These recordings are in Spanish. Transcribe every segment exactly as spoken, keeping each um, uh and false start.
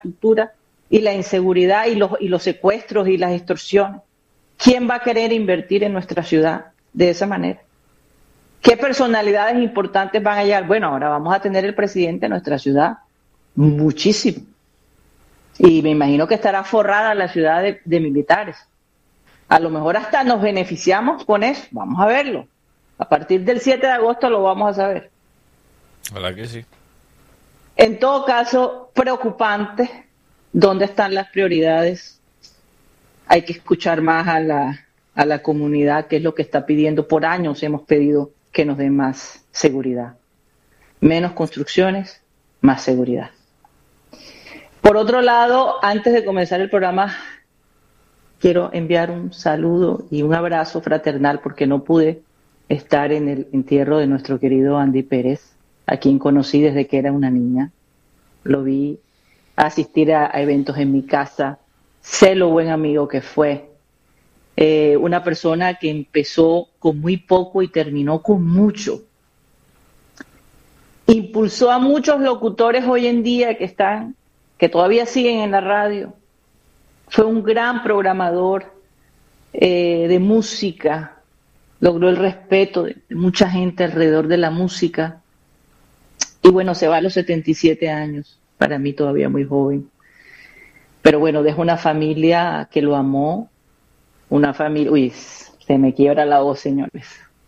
infraestructura y la inseguridad y los, y los secuestros y las extorsiones. ¿Quién va a querer invertir en nuestra ciudad de esa manera? ¿Qué personalidades importantes van a llegar? Bueno, ahora vamos a tener el presidente de nuestra ciudad. Muchísimo. Y me imagino que estará forrada la ciudad de, de militares. A lo mejor hasta nos beneficiamos con eso. Vamos a verlo. A partir del siete de agosto lo vamos a saber. ¿Verdad que sí? En todo caso, preocupante. ¿Dónde están las prioridades? Hay que escuchar más a la, a la comunidad, que es lo que está pidiendo. Por años hemos pedido que nos den más seguridad. Menos construcciones, más seguridad. Por otro lado, antes de comenzar el programa, quiero enviar un saludo y un abrazo fraternal porque no pude estar en el entierro de nuestro querido Andy Pérez, a quien conocí desde que era una niña. Lo vi asistir a, a eventos en mi casa. Sé lo buen amigo que fue. Eh, una persona que empezó con muy poco y terminó con mucho. Impulsó a muchos locutores hoy en día que están, que todavía siguen en la radio. Fue un gran programador eh, de música. Logró el respeto de, de mucha gente alrededor de la música. Y bueno, se va a los setenta y siete años. Para mí todavía muy joven. Pero bueno, dejó una familia que lo amó. Una familia... Uy, se me quiebra la voz, señores.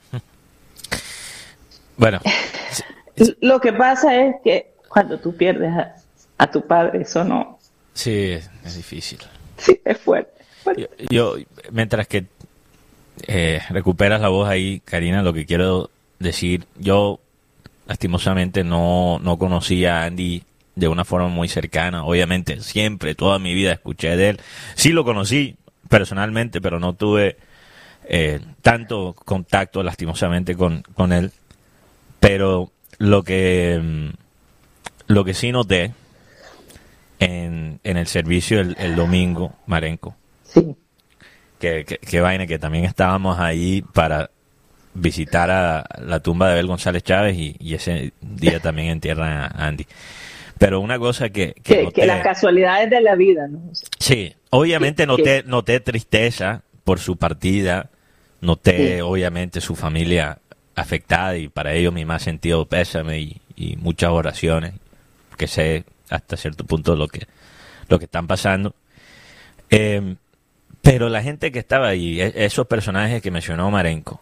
Bueno. Lo que pasa es que cuando tú pierdes a, a tu padre, eso no... Sí, es, es difícil. Sí, es fuerte. fuerte. Yo, yo, mientras que eh, recuperas la voz ahí, Karina, lo que quiero decir, yo lastimosamente no, no conocí a Andy de una forma muy cercana. Obviamente, siempre, toda mi vida escuché de él. Sí lo conocí personalmente, pero no tuve eh, tanto contacto, lastimosamente, con, con él. Pero lo que, lo que sí noté en, en el servicio el, el domingo, Marenco, sí. que, que, que vaina, que también estábamos ahí para visitar a la tumba de Abel González Chávez y, y ese día también entierran a Andy. Pero una cosa que... Que, que, noté, que las casualidades de la vida, ¿no? Sí, obviamente que, noté, que, noté tristeza por su partida, noté sí. obviamente su familia afectada y para ellos mi más sentido pésame y, y muchas oraciones, que sé hasta cierto punto lo que, lo que están pasando. Eh, pero la gente que estaba ahí, esos personajes que mencionó Marenco,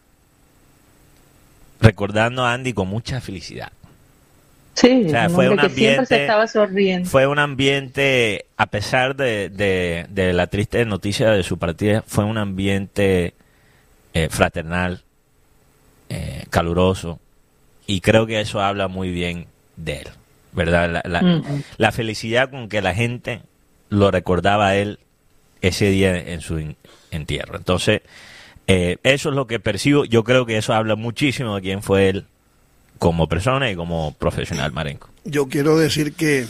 recordando a Andy con mucha felicidad. Sí, o sea, un fue un que ambiente, siempre se estaba sonriendo. Fue un ambiente, a pesar de, de, de la triste noticia de su partida, fue un ambiente eh, fraternal, eh, caluroso, y creo que eso habla muy bien de él, ¿verdad? La, la, mm-hmm. la felicidad con que la gente lo recordaba a él ese día en su entierro. Entonces, eh, eso es lo que percibo. Yo creo que eso habla muchísimo de quién fue él como persona y como profesional, Marenco. Yo quiero decir que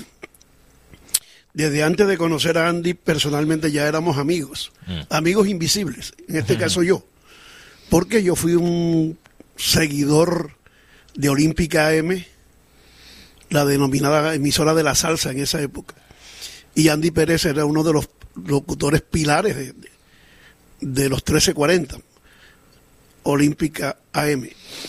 desde antes de conocer a Andy, personalmente ya éramos amigos, mm. amigos invisibles, en este caso yo, porque yo fui un seguidor de Olímpica A M, la denominada emisora de la salsa en esa época, y Andy Pérez era uno de los locutores pilares de, de, de los trece cuarenta, Olímpica A M.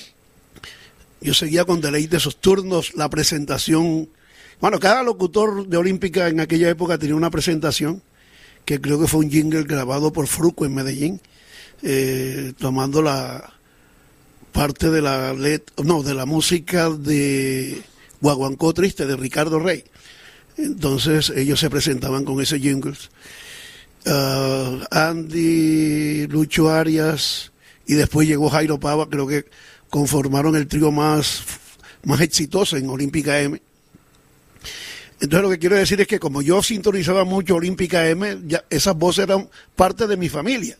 Yo seguía con deleite esos turnos, la presentación. Bueno, cada locutor de Olímpica en aquella época tenía una presentación, que creo que fue un jingle grabado por Fruco en Medellín, eh, tomando la parte de la let, no, de la música de Guaguancó Triste, de Ricardo Rey. Entonces ellos se presentaban con ese jingle. Uh, Andy, Lucho Arias, y después llegó Jairo Pava, creo que conformaron el trío más, más exitoso en Olímpica M. Entonces lo que quiero decir es que como yo sintonizaba mucho Olímpica M, ya esas voces eran parte de mi familia.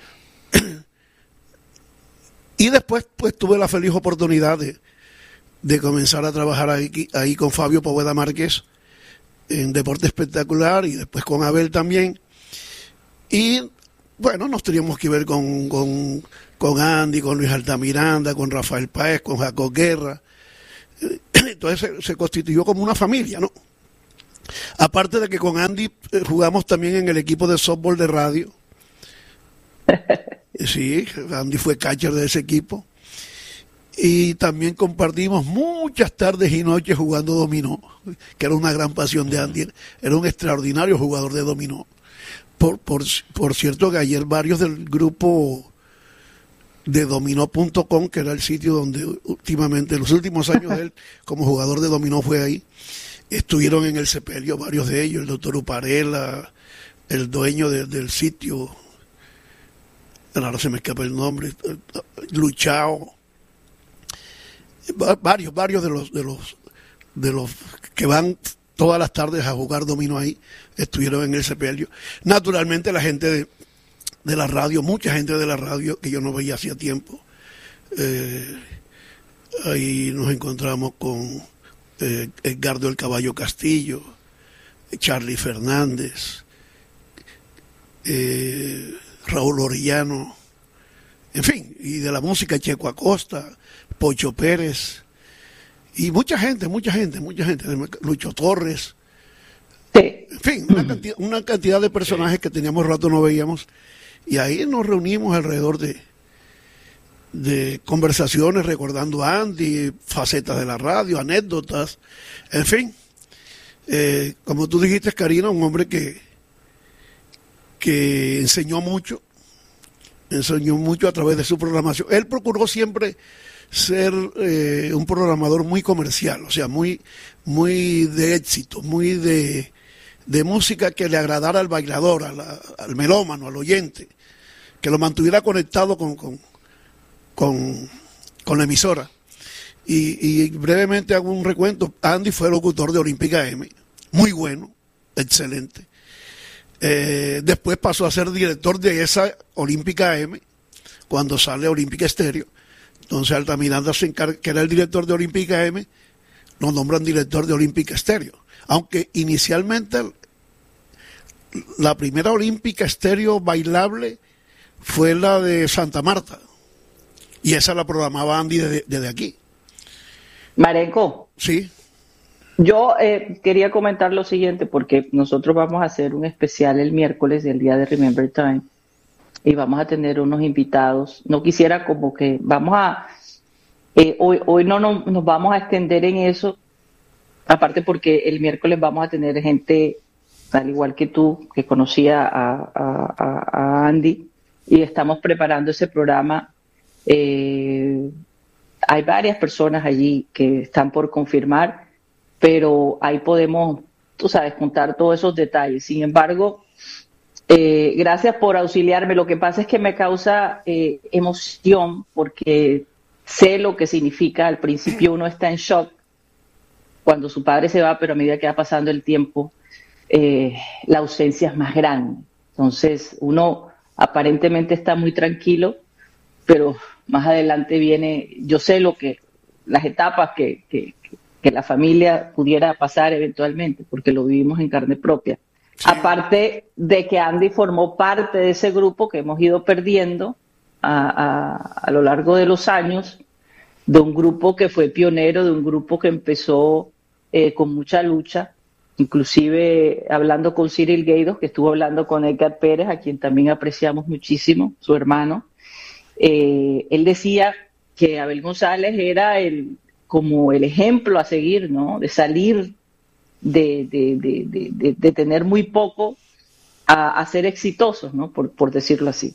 Y después pues tuve la feliz oportunidad de, de comenzar a trabajar ahí, ahí con Fabio Poveda Márquez en Deporte Espectacular y después con Abel también. Y bueno, nos teníamos que ver con, con, con Andy, con Luis Altamiranda, con Rafael Páez, con Jacob Guerra. Entonces se, se constituyó como una familia, ¿no? Aparte de que con Andy eh, jugamos también en el equipo de softball de radio. Sí, Andy fue catcher de ese equipo. Y también compartimos muchas tardes y noches jugando dominó, que era una gran pasión de Andy. Era un extraordinario jugador de dominó. Por, por, por cierto que ayer varios del grupo de dominó punto com, que era el sitio donde últimamente, en los últimos años él como jugador de dominó fue ahí, estuvieron en el sepelio, varios de ellos, el doctor Uparela, el dueño de, del sitio, ahora se me escapa el nombre, Luchao, varios, varios de los, de los, de los que van todas las tardes a jugar dominó ahí, estuvieron en el sepelio. Naturalmente la gente de, de la radio, mucha gente de la radio que yo no veía hacía tiempo, eh, ahí nos encontramos con eh, Edgardo el Caballo Castillo, Charlie Fernández, eh, Raúl Orellano, en fin, y de la música Checo Acosta, Pocho Pérez, y mucha gente, mucha gente, mucha gente, Lucho Torres, sí. En fin, una cantidad, una cantidad de personajes que teníamos rato no veíamos, y ahí nos reunimos alrededor de, de conversaciones, recordando a Andy, facetas de la radio, anécdotas, en fin, eh, como tú dijiste, Karina, un hombre que, que enseñó mucho, enseñó mucho a través de su programación. Él procuró siempre ser eh, un programador muy comercial, o sea, muy, muy de éxito, muy de, de música que le agradara al bailador, a la, al melómano, al oyente, que lo mantuviera conectado con, con, con, con la emisora. Y, y brevemente hago un recuento. Andy fue locutor de Olímpica M, muy bueno, excelente. Eh, después pasó a ser director de esa Olímpica M, cuando sale Olímpica Estéreo. Entonces Altamiranda, se encarga, que era el director de Olímpica M, lo nombran director de Olímpica Estéreo. Aunque inicialmente la primera Olímpica Estéreo bailable fue la de Santa Marta. Y esa la programaba Andy desde, desde aquí. Marenco. Sí. Yo eh, quería comentar lo siguiente, porque nosotros vamos a hacer un especial el miércoles del día de Remember Time y vamos a tener unos invitados. No quisiera como que vamos a, eh, hoy, hoy no, no nos vamos a extender en eso, aparte porque el miércoles vamos a tener gente, al igual que tú, que conocía a, a, a, a Andy, y estamos preparando ese programa. Eh, hay varias personas allí que están por confirmar, pero ahí podemos, tú sabes, contar todos esos detalles. Sin embargo, eh, gracias por auxiliarme. Lo que pasa es que me causa eh, emoción porque sé lo que significa. Al principio uno está en shock cuando su padre se va, pero a medida que va pasando el tiempo, eh, la ausencia es más grande. Entonces, uno aparentemente está muy tranquilo, pero más adelante viene, yo sé lo que, las etapas que, que, que la familia pudiera pasar eventualmente, porque lo vivimos en carne propia. Sí. Aparte de que Andy formó parte de ese grupo que hemos ido perdiendo a, a, a lo largo de los años, de un grupo que fue pionero, de un grupo que empezó eh, con mucha lucha, inclusive hablando con Cyril Gaydos, que estuvo hablando con Edgar Pérez, a quien también apreciamos muchísimo, su hermano. Eh, él decía que Abel González era el como el ejemplo a seguir, ¿no? De salir de, de, de, de, de, de tener muy poco a, a ser exitosos, ¿no? Por, por decirlo así.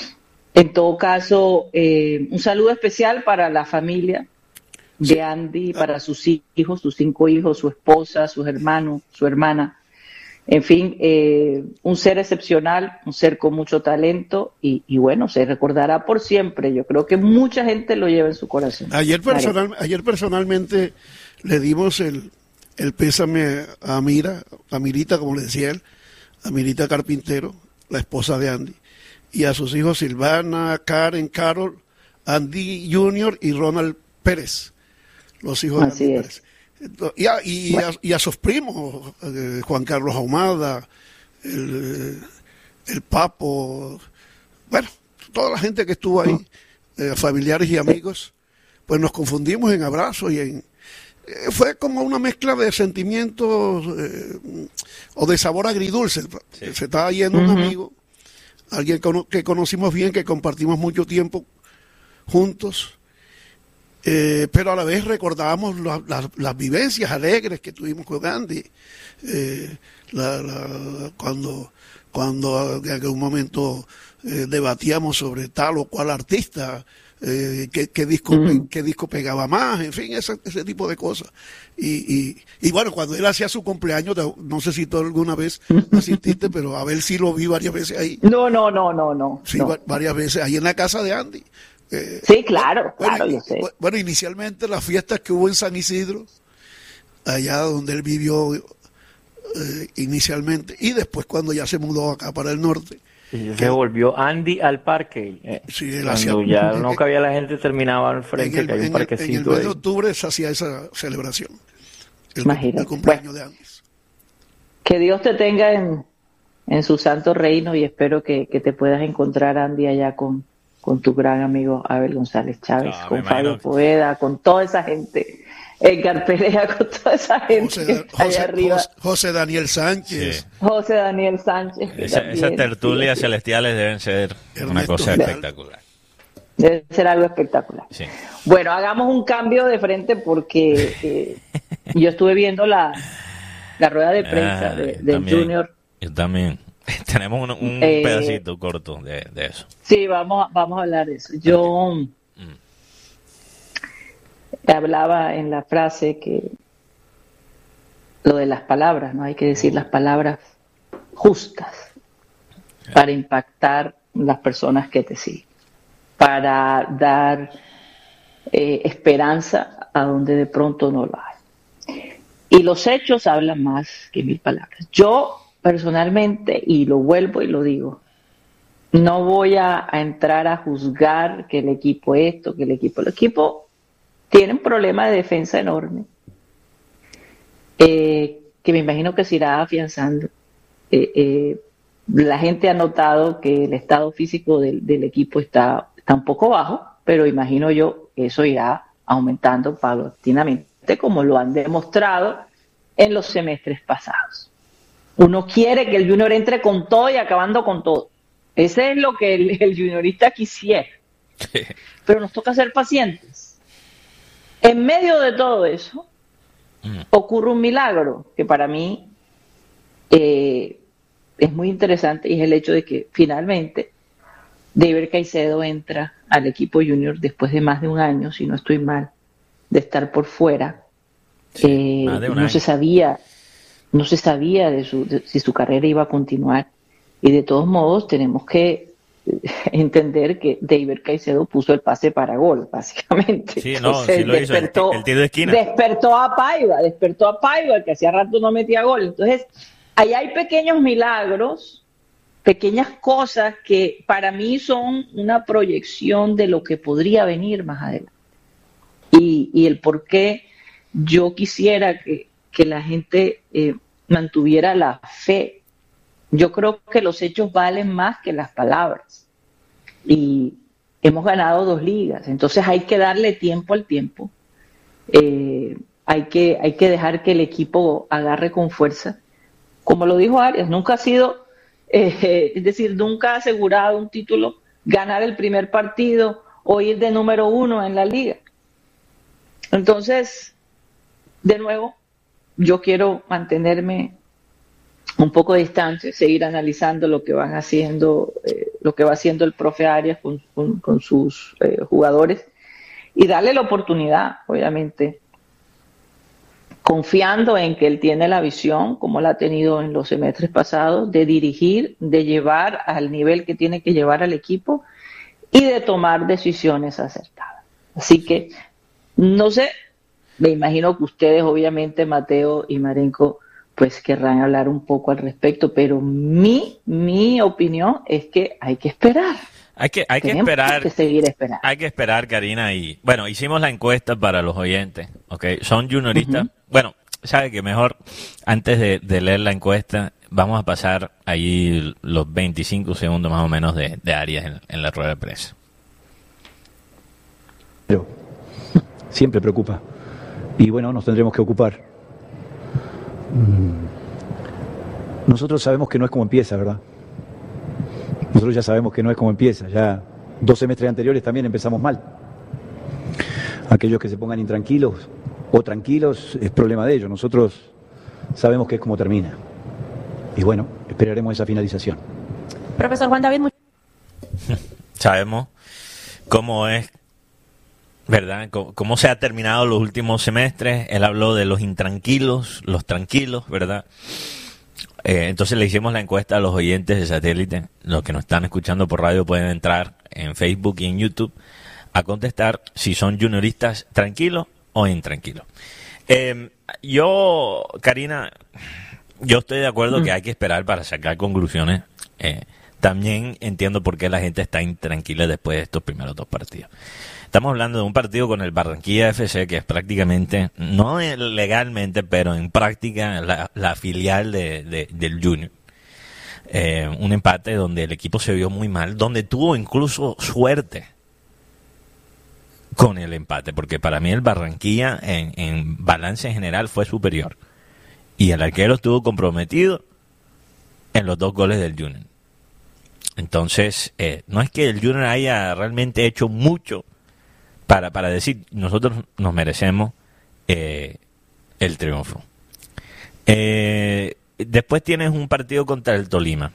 En todo caso, eh, un saludo especial para la familia de Andy, para sus hijos, sus cinco hijos, su esposa, sus hermanos, su hermana. En fin, eh, un ser excepcional, un ser con mucho talento y, y bueno, se recordará por siempre. Yo creo que mucha gente lo lleva en su corazón. Ayer, personal, ayer personalmente le dimos el, el pésame a Mira, a Mirita, como le decía él, a Mirita Carpintero, la esposa de Andy, y a sus hijos Silvana, Karen, Carol, Andy Junior y Ronald Pérez, los hijos Así de Andy es. Pérez. Y a, y, a, y a sus primos, eh, Juan Carlos Ahumada, el, el Papo, bueno, toda la gente que estuvo ahí, eh, familiares y amigos, pues nos confundimos en abrazos y en eh, fue como una mezcla de sentimientos eh, o de sabor agridulce. Sí. Se estaba yendo uh-huh. un amigo, alguien que conocimos bien, que compartimos mucho tiempo juntos, eh, pero a la vez recordábamos la, la, las vivencias alegres que tuvimos con Andy, eh, la, la, cuando, cuando en algún momento eh, debatíamos sobre tal o cual artista, eh, qué, qué, disco, mm. qué disco pegaba más, en fin, ese, ese tipo de cosas. Y, y, y bueno, cuando él hacía su cumpleaños, no sé si tú alguna vez asististe, pero a ver si lo vi varias veces ahí. No, no, no, no, no. Sí, no. varias veces, ahí en la casa de Andy. Eh, sí, claro, bueno, claro, yo sé. Bueno, inicialmente las fiestas que hubo en San Isidro, allá donde él vivió eh, inicialmente, y después cuando ya se mudó acá para el norte. Y se volvió Andy al parque. Eh, sí, él cuando hacía, ya no cabía la gente, terminaba al frente, el, que hay un parquecito. En el mes ahí. de octubre se hacía esa celebración. El, Imagínate. el cumpleaños bueno, de Andy. Que Dios te tenga en, en su santo reino y espero que, que te puedas encontrar, Andy, allá con, con tu gran amigo Abel González Chávez, no, con Fabio Poveda, con toda esa gente. Edgar Perea, con toda esa gente José, que José, allá arriba. José, José Daniel Sánchez. Sí. José Daniel Sánchez. Esa, esas tertulias sí, celestiales deben ser Ernesto una cosa Vidal. espectacular. Debe ser algo espectacular. Sí. Bueno, hagamos un cambio de frente porque eh, yo estuve viendo la, la rueda de prensa ah, de, del también, Junior. Yo también. Tenemos un, un eh, pedacito corto de, de eso. Sí, vamos, vamos a hablar de eso. Yo... Okay. Mm. Hablaba en la frase que lo de las palabras, ¿no? Hay que decir las palabras justas para impactar las personas que te siguen, para dar eh, esperanza a donde de pronto no la hay. Y los hechos hablan más que mil palabras. Yo personalmente, y lo vuelvo y lo digo, no voy a, a entrar a juzgar que el equipo esto, que el equipo, el equipo tiene un problema de defensa enorme, eh, que me imagino que se irá afianzando. Eh, eh, la gente ha notado que el estado físico del, del equipo está, está un poco bajo, pero imagino yo que eso irá aumentando paulatinamente, como lo han demostrado en los semestres pasados. Uno quiere que el Junior entre con todo y acabando con todo. Ese es lo que el, el juniorista quisiera. Pero nos toca ser pacientes. En medio de todo eso, mm. ocurre un milagro que para mí eh, es muy interesante, y es el hecho de que finalmente David Caicedo entra al equipo junior después de más de un año, si no estoy mal, de estar por fuera. Sí, eh, no año. se sabía, no se sabía de, su, de si su carrera iba a continuar, y de todos modos tenemos que entender que David Caicedo puso el pase para gol, básicamente. Sí, no, Entonces, sí lo despertó, hizo, el, el tiro de esquina. Despertó a Paiva, despertó a Paiva, que hacía rato no metía gol. Entonces, ahí hay pequeños milagros, pequeñas cosas que para mí son una proyección de lo que podría venir más adelante. Y, y el por qué yo quisiera que, que la gente eh, mantuviera la fe. Yo creo que los hechos valen más que las palabras. Y hemos ganado dos ligas, entonces hay que darle tiempo al tiempo. Eh, hay que, hay que dejar que el equipo agarre con fuerza. Como lo dijo Arias, nunca ha sido, eh, es decir, nunca ha asegurado un título, ganar el primer partido o ir de número uno en la liga. Entonces, de nuevo, yo quiero mantenerme un poco distante, seguir analizando lo que van haciendo, eh, lo que va haciendo el profe Arias con, con, con sus eh, jugadores, y darle la oportunidad, obviamente, confiando en que él tiene la visión, como la ha tenido en los semestres pasados, de dirigir, de llevar al nivel que tiene que llevar al equipo y de tomar decisiones acertadas. Así que, no sé, me imagino que ustedes, obviamente, Mateo y Marenco, pues querrán hablar un poco al respecto, pero mi, mi opinión es que hay que esperar. Hay que, hay que esperar. Hay que seguir esperando. Hay que esperar, Karina, y bueno, hicimos la encuesta para los oyentes, ¿ok? Son junioristas. Uh-huh. Bueno, sabe que mejor, antes de, de leer la encuesta, vamos a pasar ahí los veinticinco segundos más o menos de, de Arias en, en la rueda de prensa. Pero siempre preocupa y bueno, nos tendremos que ocupar. Nosotros sabemos que no es como empieza, ¿verdad? Nosotros ya sabemos que no es como empieza. Ya dos semestres anteriores también empezamos mal. Aquellos que se pongan intranquilos o tranquilos es problema de ellos. Nosotros sabemos que es como termina. Y bueno, esperaremos esa finalización. Profesor Juan David, sabemos cómo es, ¿verdad? C- cómo se ha terminado los últimos semestres. Él habló de los intranquilos, los tranquilos, ¿verdad? Eh, entonces le hicimos la encuesta a los oyentes de satélite. Los que nos están escuchando por radio pueden entrar en Facebook y en YouTube a contestar si son junioristas tranquilos o intranquilos. Eh, yo, Karina, yo estoy de acuerdo mm. que hay que esperar para sacar conclusiones. Eh, también entiendo por qué la gente está intranquila después de estos primeros dos partidos. Estamos hablando de un partido con el Barranquilla F C, que es prácticamente, no legalmente, pero en práctica, la, la filial de, de, del Junior. Eh, un empate donde el equipo se vio muy mal, donde tuvo incluso suerte con el empate, porque para mí el Barranquilla en, en balance en general fue superior. Y el arquero estuvo comprometido en los dos goles del Junior. Entonces, eh, no es que el Junior haya realmente hecho mucho para, para decir, nosotros nos merecemos eh, el triunfo. Eh, después tienes un partido contra el Tolima.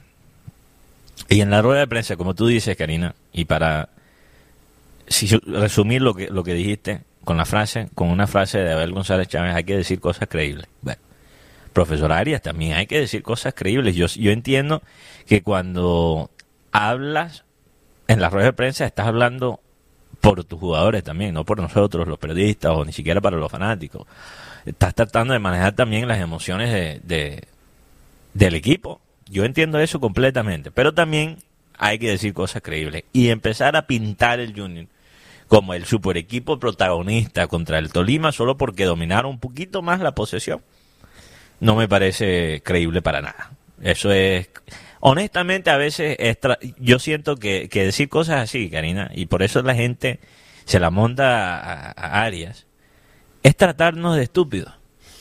Y en la rueda de prensa, como tú dices, Karina, y para si resumir lo que, lo que dijiste con la frase, con una frase de Abel González Chávez, hay que decir cosas creíbles. Bueno, profesor Arias, también hay que decir cosas creíbles. Yo, yo entiendo que cuando hablas en la rueda de prensa estás hablando por tus jugadores también, no por nosotros, los periodistas, o ni siquiera para los fanáticos. Estás tratando de manejar también las emociones de, de del equipo. Yo entiendo eso completamente, pero también hay que decir cosas creíbles y empezar a pintar el Junior como el super equipo protagonista contra el Tolima solo porque dominaron un poquito más la posesión. No me parece creíble para nada. Eso es, honestamente, a veces es tra- yo siento que, que decir cosas así, Karina, y por eso la gente se la monta a, a Arias, es tratarnos de estúpidos.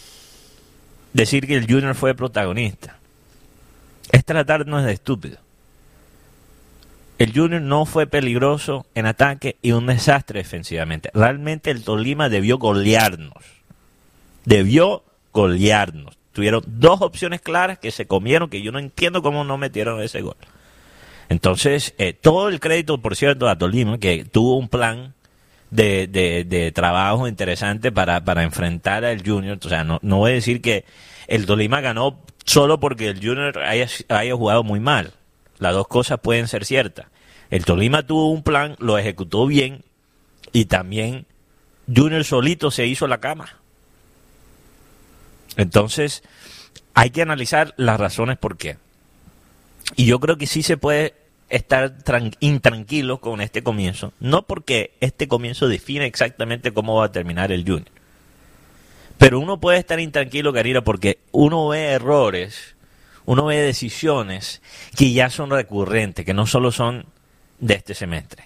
Decir que el Junior fue protagonista es tratarnos de estúpidos. El Junior no fue peligroso en ataque y un desastre defensivamente. Realmente el Tolima debió golearnos. Debió golearnos. Tuvieron dos opciones claras que se comieron, que yo no entiendo cómo no metieron ese gol. Entonces, eh, todo el crédito, por cierto, a Tolima, que tuvo un plan de, de, de trabajo interesante para, para enfrentar al Junior. O sea, no, no voy a decir que el Tolima ganó solo porque el Junior haya, haya jugado muy mal. Las dos cosas pueden ser ciertas. El Tolima tuvo un plan, lo ejecutó bien, y también Junior solito se hizo la cama. Entonces, hay que analizar las razones por qué. Y yo creo que sí se puede estar tran- intranquilo con este comienzo. No porque este comienzo define exactamente cómo va a terminar el Junior. Pero uno puede estar intranquilo, Karina, porque uno ve errores, uno ve decisiones que ya son recurrentes, que no solo son de este semestre.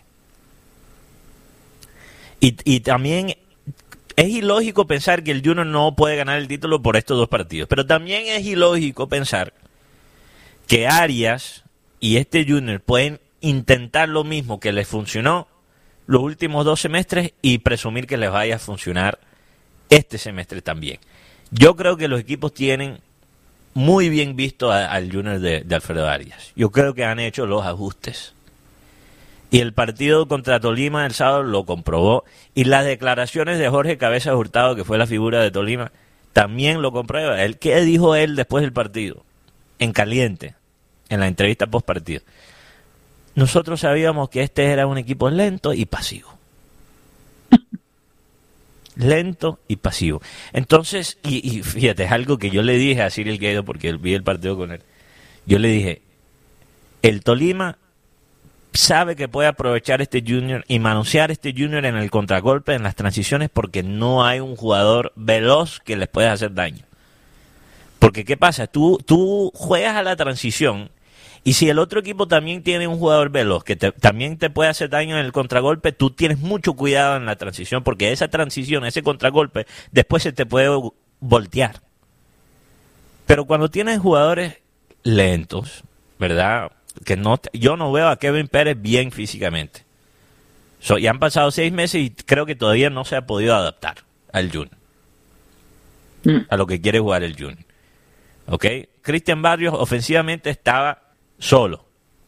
Y, y también es ilógico pensar que el Junior no puede ganar el título por estos dos partidos. Pero también es ilógico pensar que Arias y este Junior pueden intentar lo mismo que les funcionó los últimos dos semestres y presumir que les vaya a funcionar este semestre también. Yo creo que los equipos tienen muy bien visto a, al Junior de, de Alfredo Arias. Yo creo que han hecho los ajustes. Y el partido contra Tolima el sábado lo comprobó. Y las declaraciones de Jorge Cabezas Hurtado, que fue la figura de Tolima, también lo comprueba. Él, ¿qué dijo él después del partido? En caliente, en la entrevista post partido. Nosotros sabíamos que este era un equipo lento y pasivo. Lento y pasivo. Entonces, y, y fíjate, es algo que yo le dije a Cyril Guedo, porque vi el partido con él. Yo le dije, el Tolima sabe que puede aprovechar este Junior y manosear este Junior en el contragolpe, en las transiciones, porque no hay un jugador veloz que les pueda hacer daño. Porque, ¿qué pasa? Tú, tú juegas a la transición Y si el otro equipo también tiene un jugador veloz que te, también te puede hacer daño en el contragolpe, tú tienes mucho cuidado en la transición, porque esa transición, ese contragolpe, después se te puede voltear. Pero cuando tienes jugadores lentos, ¿verdad? Que no te, yo no veo a Kevin Pérez bien físicamente. So, ya han pasado seis meses y creo que todavía no se ha podido adaptar al Junior. Mm. A lo que quiere jugar el Junior. ¿Ok? Cristian Barrios ofensivamente estaba solo.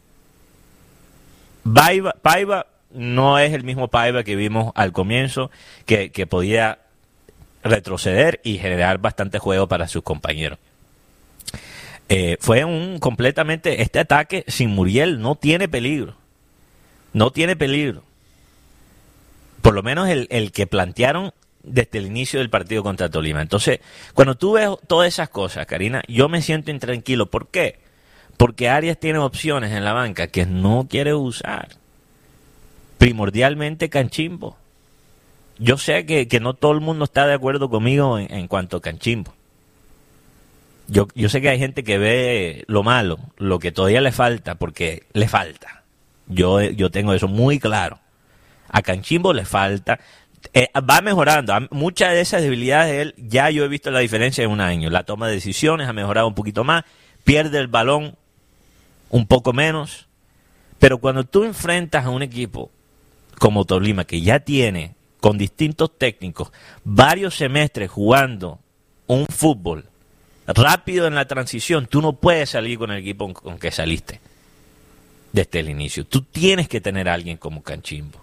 Paiva, Paiva no es el mismo Paiva que vimos al comienzo, que, que podía retroceder y generar bastante juego para sus compañeros. Eh, fue un completamente, este ataque sin Muriel no tiene peligro. No tiene peligro. Por lo menos el, el que plantearon desde el inicio del partido contra Tolima. Entonces, cuando tú ves todas esas cosas, Karina, yo me siento intranquilo. ¿Por qué? Porque Arias tiene opciones en la banca que no quiere usar. Primordialmente Canchimbo. Yo sé que, que no todo el mundo está de acuerdo conmigo en, en cuanto a Canchimbo. Yo, yo sé que hay gente que ve lo malo, lo que todavía le falta, porque le falta. Yo, yo tengo eso muy claro. A Canchimbo le falta. Eh, va mejorando. Muchas de esas debilidades de él, ya yo he visto la diferencia en un año. La toma de decisiones ha mejorado un poquito más. Pierde el balón un poco menos. Pero cuando tú enfrentas a un equipo como Tolima, que ya tiene, con distintos técnicos, varios semestres jugando un fútbol rápido en la transición, tú no puedes salir con el equipo con que saliste desde el inicio. Tú tienes que tener a alguien como Canchimbo.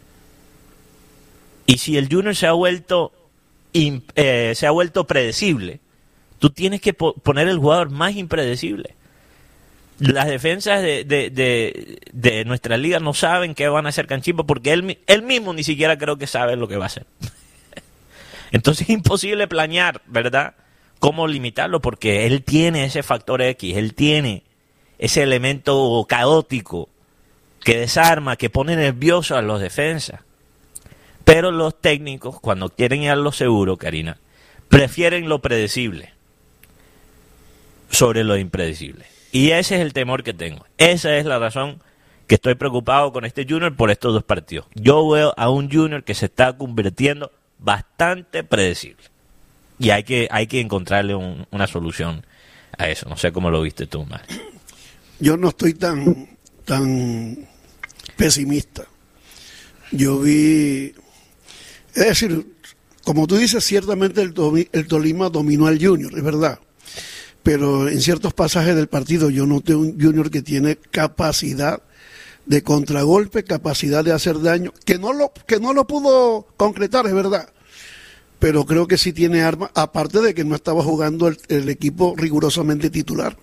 Y si el Junior se ha vuelto eh, se ha vuelto predecible, tú tienes que po- poner el jugador más impredecible. Las defensas de, de, de, de nuestra liga no saben qué van a hacer Canchimbo, porque él, él mismo ni siquiera creo que sabe lo que va a hacer. Entonces es imposible planear, ¿verdad?, cómo limitarlo, porque él tiene ese factor X, él tiene ese elemento caótico que desarma, que pone nervioso a los defensas. Pero los técnicos, cuando quieren ir a lo seguro, Karina, prefieren lo predecible sobre lo impredecible. Y ese es el temor que tengo. Esa es la razón que estoy preocupado con este Junior por estos dos partidos. Yo veo a un Junior que se está convirtiendo bastante predecible. Y hay que, hay que encontrarle un, una solución a eso. No sé cómo lo viste tú, Mario. Yo no estoy tan, tan pesimista. Yo vi... Es decir, como tú dices, ciertamente el, el Tolima dominó al Junior, es verdad. Pero en ciertos pasajes del partido yo noté un Junior que tiene capacidad de contragolpe, capacidad de hacer daño, que no lo, que no lo pudo concretar, es verdad. Pero creo que sí tiene armas, aparte de que no estaba jugando el, el equipo rigurosamente titular.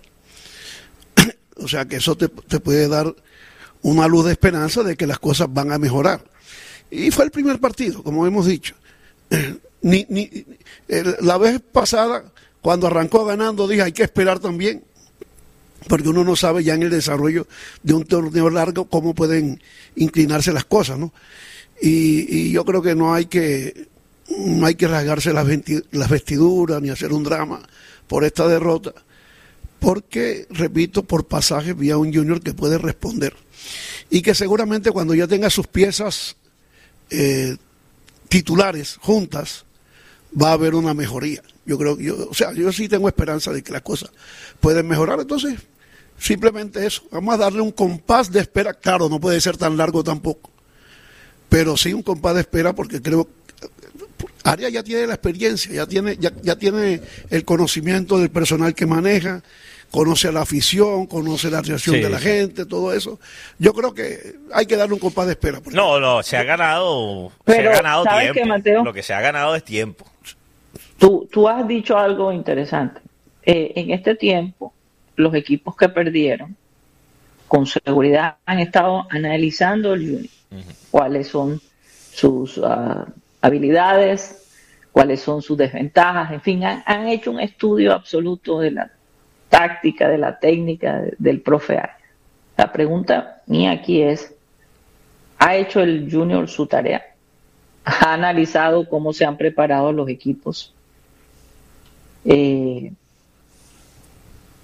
O sea que eso te, te puede dar una luz de esperanza de que las cosas van a mejorar. Y fue el primer partido, como hemos dicho. Eh, ni, ni, eh, la vez pasada, cuando arrancó ganando, dije, hay que esperar también, porque uno no sabe ya en el desarrollo de un torneo largo cómo pueden inclinarse las cosas, ¿no? Y, y yo creo que no hay que, no hay que rasgarse las, vesti- las vestiduras ni hacer un drama por esta derrota, porque, repito, por pasajes vi a un Junior que puede responder. Y que seguramente cuando ya tenga sus piezas Eh, titulares juntas va a haber una mejoría. Yo creo que yo, o sea, yo sí tengo esperanza de que las cosas pueden mejorar. Entonces, simplemente eso. Vamos a darle un compás de espera. Claro, no puede ser tan largo tampoco, pero sí un compás de espera, porque creo que Arias ya tiene la experiencia, ya tiene, ya, ya tiene el conocimiento del personal que maneja, conoce a la afición, conoce la reacción sí, de la sí. gente, todo eso. Yo creo que hay que darle un compás de espera. No, no, se ha ganado, Pero, se ha ganado tiempo. Qué, Mateo? Lo que se ha ganado es tiempo. Tú, tú has dicho algo interesante. Eh, en este tiempo, los equipos que perdieron, con seguridad han estado analizando el Junior. Uh-huh. Cuáles son sus uh, habilidades, cuáles son sus desventajas, en fin, han, han hecho un estudio absoluto de la táctica, de la técnica de, del profe Arias. La pregunta mía aquí es, ¿ha hecho el Junior su tarea? ¿Ha analizado cómo se han preparado los equipos? Eh,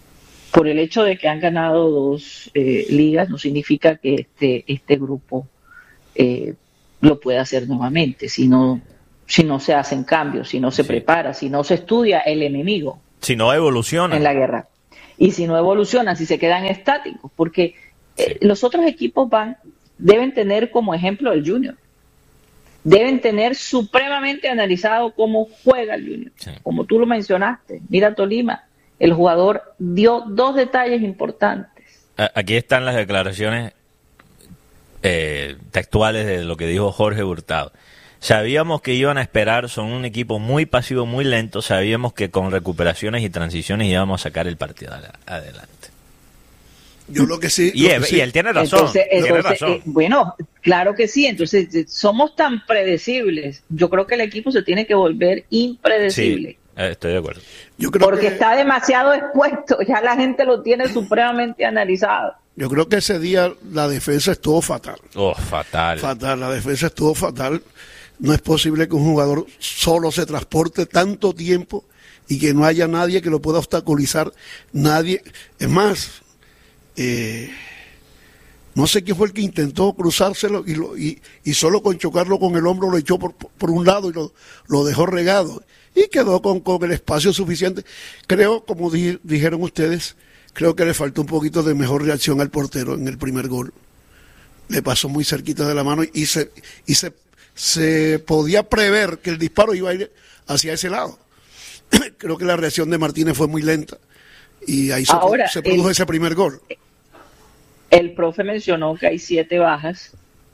por el hecho de que han ganado dos eh, ligas, no significa que este, este grupo eh, lo pueda hacer nuevamente, si no, si no se hacen cambios, si no se Sí. prepara, si no se estudia el enemigo Si no evoluciona. en la guerra. Y si no evolucionan, si se quedan estáticos, porque eh, Sí. los otros equipos van, deben tener como ejemplo el Junior. Deben tener supremamente analizado cómo juega el Junior. Sí. Como tú lo mencionaste, mira Tolima, el jugador dio dos detalles importantes. A- Aquí están las declaraciones eh, textuales de lo que dijo Jorge Hurtado. Sabíamos que iban a esperar, son un equipo muy pasivo, muy lento. Sabíamos que con recuperaciones y transiciones íbamos a sacar el partido ad- adelante. Yo lo que sí... Y, lo que él, sí- y él tiene razón. Entonces, tiene entonces, razón. eh, bueno, claro que sí. Entonces, eh, somos tan predecibles. Yo creo que el equipo se tiene que volver impredecible. Sí, eh, estoy de acuerdo. yo creo Porque que, está demasiado expuesto. Ya la gente lo tiene supremamente analizado. yo creo que ese día la defensa estuvo fatal. Oh, fatal. Fatal, la defensa estuvo fatal. No es posible que un jugador solo se transporte tanto tiempo y que no haya nadie que lo pueda obstaculizar. Nadie. Es más, eh, no sé quién fue el que intentó cruzárselo y, lo, y, y solo con chocarlo con el hombro lo echó por, por un lado y lo, lo dejó regado. Y quedó con, con el espacio suficiente. Creo, como di, dijeron ustedes, creo que le faltó un poquito de mejor reacción al portero en el primer gol. Le pasó muy cerquita de la mano y se, y se, se podía prever que el disparo iba a ir hacia ese lado. Creo que la reacción de Martínez fue muy lenta y ahí se, Ahora, se produjo el- ese primer gol. El profe mencionó que hay siete bajas.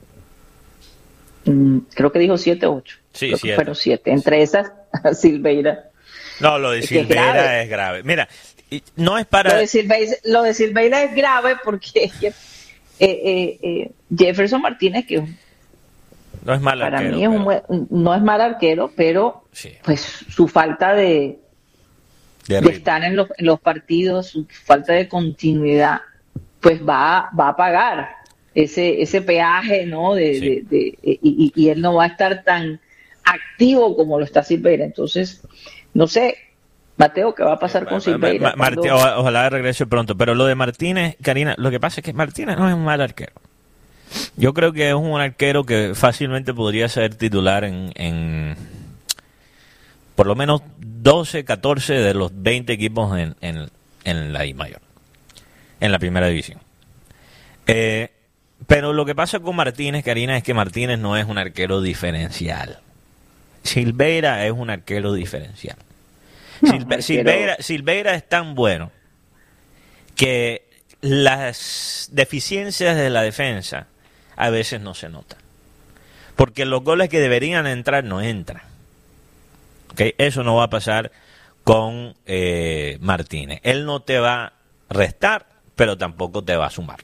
Mm, creo que dijo siete o ocho. Sí, creo siete. que fueron siete. Entre esas, Silveira. No, lo de Es que es Silveira grave. es grave. Mira, y no es para... Lo de Silveira, lo de Silveira es grave porque es que, eh, eh, eh, Jefferson Martínez, que No es mal para arquero, mí es un pero- buen- no es mal arquero, pero Sí. pues su falta de, de de ritmo. estar en los, en los partidos, su falta de continuidad, pues va, va a pagar ese, ese peaje, ¿no? De, Sí. de- de- y, y- y él no va a estar tan activo como lo está Silveira. Entonces, no sé, Mateo, ¿qué va a pasar con Ma- Silveira? Ma- Marti- Cuando- o- ojalá regrese pronto. Pero lo de Martínez, Karina, lo que pasa es que Martínez no es un mal arquero. Yo creo que es un arquero que fácilmente podría ser titular en, en por lo menos doce, catorce de los veinte equipos en, en, en la I mayor, en la primera división. Eh, pero lo que pasa con Martínez, Karina, es que Martínez no es un arquero diferencial. Silveira es un arquero diferencial. No, Silve- arquero- Silveira, Silveira es tan bueno que las deficiencias de la defensa a veces no se notan. Porque los goles que deberían entrar no entran. ¿Ok? Eso no va a pasar con eh, Martínez. Él no te va a restar, pero tampoco te va a sumar.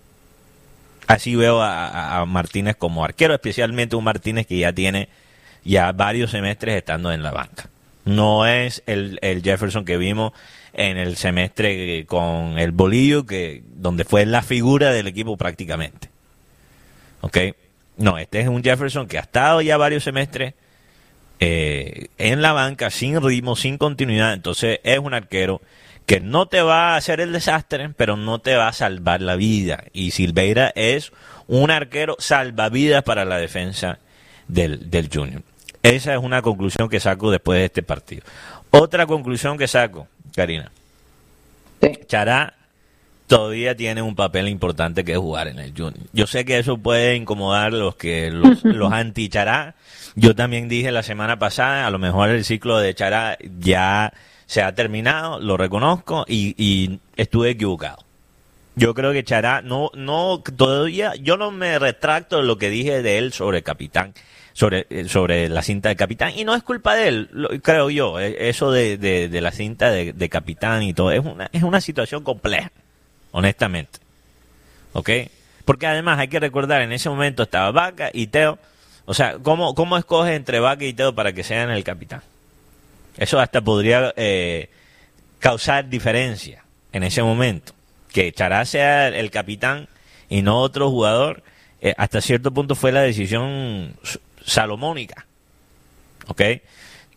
Así veo a, a- a Martínez como arquero, especialmente un Martínez que ya tiene ya varios semestres estando en la banca. No es el, el Jefferson que vimos en el semestre con el Bolillo, que donde fue la figura del equipo prácticamente. ¿Ok? No, este es un Jefferson que ha estado ya varios semestres eh, en la banca, sin ritmo, sin continuidad. Entonces es un arquero que no te va a hacer el desastre, pero no te va a salvar la vida. Y Silveira es un arquero salvavidas para la defensa del, del Junior. Esa es una conclusión que saco después de este partido. Otra conclusión que saco, Karina. Sí. Chará todavía tiene un papel importante que jugar en el Junior. Yo sé que eso puede incomodar a los que los, los anti-Chará. Yo también dije la semana pasada, a lo mejor el ciclo de Chará ya se ha terminado, lo reconozco y, y estuve equivocado. Yo creo que Chará no, no, todavía, yo no me retracto de lo que dije de él sobre Capitán, sobre, sobre la cinta de Capitán, y no es culpa de él, lo, creo yo, eso de, de, de la cinta de, de Capitán y todo, es una, es una situación compleja, honestamente. ¿Ok? Porque además hay que recordar, en ese momento estaba Vaca y Teo, o sea, ¿cómo, cómo escoges entre Vaca y Teo para que sean el capitán? Eso hasta podría eh, causar diferencia en ese momento. Que Chará sea el capitán y no otro jugador, eh, hasta cierto punto fue la decisión salomónica. ¿Ok?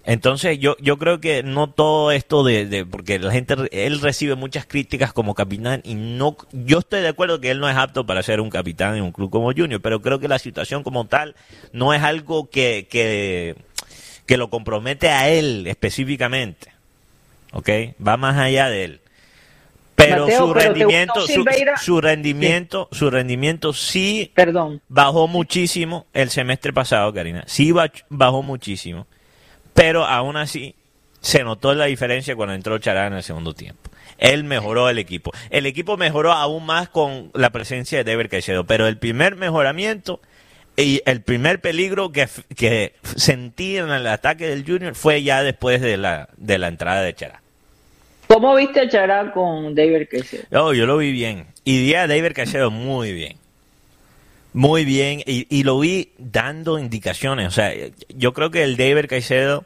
Entonces yo yo creo que no todo esto de, de porque la gente, él recibe muchas críticas como capitán y no, yo estoy de acuerdo que él no es apto para ser un capitán en un club como Junior, pero creo que la situación como tal no es algo que que, que lo compromete a él específicamente, ¿ok? Va más allá de él. Pero Mateo, su pero rendimiento, su, Silveira? su rendimiento, sí. su rendimiento sí Perdón. bajó muchísimo el semestre pasado, Karina. Sí bajó muchísimo. Pero aún así se notó la diferencia cuando entró Chará en el segundo tiempo. Él mejoró el equipo. El equipo mejoró aún más con la presencia de David Caicedo. Pero el primer mejoramiento y el primer peligro que, que sentí en el ataque del Junior fue ya después de la, de la entrada de Chará. ¿Cómo viste a Chará con David Caicedo? Oh, yo lo vi bien. Y vi a David Caicedo muy bien. Muy bien, y, y lo vi dando indicaciones. O sea, yo creo que el David Caicedo,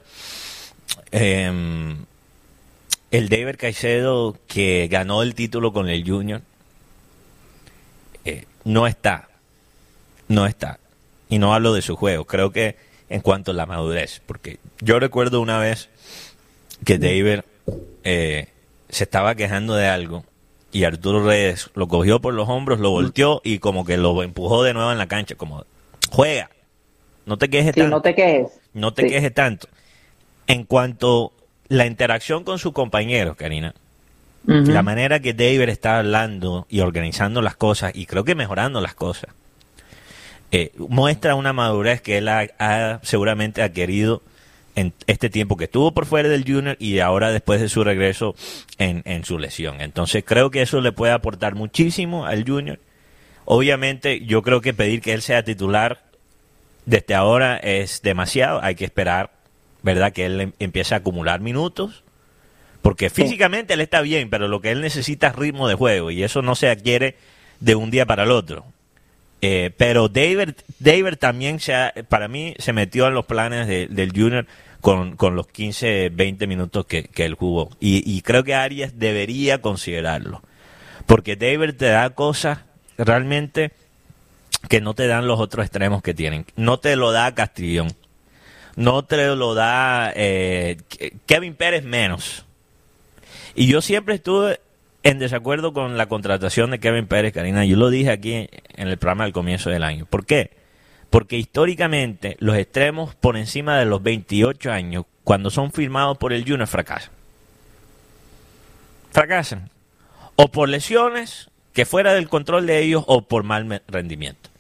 eh, el David Caicedo que ganó el título con el Junior, eh, no está, no está. Y no hablo de su juego, creo que en cuanto a la madurez, porque yo recuerdo una vez que David eh, se estaba quejando de algo. Y Arturo Reyes lo cogió por los hombros, lo volteó y como que lo empujó de nuevo en la cancha, como, juega, no te quejes sí, tanto. no te quejes. No te sí. quejes tanto. En cuanto a la interacción con sus compañeros, Karina, uh-huh. la manera que David está hablando y organizando las cosas, y creo que mejorando las cosas, eh, muestra una madurez que él ha, ha seguramente adquirido en este tiempo que estuvo por fuera del Junior y ahora después de su regreso en, en su lesión. Entonces creo que eso le puede aportar muchísimo al Junior. Obviamente yo creo que pedir que él sea titular desde ahora es demasiado. Hay que esperar, ¿verdad?, que él empiece a acumular minutos, porque físicamente él está bien, pero lo que él necesita es ritmo de juego y eso no se adquiere de un día para el otro. Eh, pero David, David también se ha, para mí se metió en los planes de, del Junior con, con los quince, veinte minutos que, que él jugó. Y, y creo que Arias debería considerarlo. Porque David te da cosas realmente que no te dan los otros extremos que tienen. No te lo da Castrillón. No te lo da eh, Kevin Pérez menos. Y yo siempre estuve en desacuerdo con la contratación de Kevin Pérez, Karina. Yo lo dije aquí en el programa al comienzo del año. ¿Por qué? Porque históricamente los extremos por encima de los veintiocho años, cuando son firmados por el Junior, fracasan. Fracasan. O por lesiones que fuera del control de ellos o por mal rendimiento.